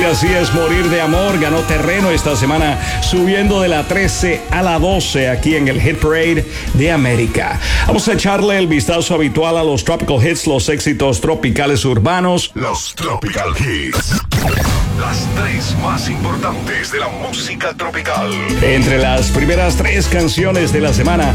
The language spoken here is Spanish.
Así es, Morir de Amor ganó terreno esta semana, subiendo de la 13 a la 12 aquí en el Hit Parade de América. Vamos a echarle el vistazo habitual a los Tropical Hits, los éxitos tropicales urbanos. Los Tropical Hits. Las 3 más importantes de la música tropical. Entre las primeras 3 canciones de la semana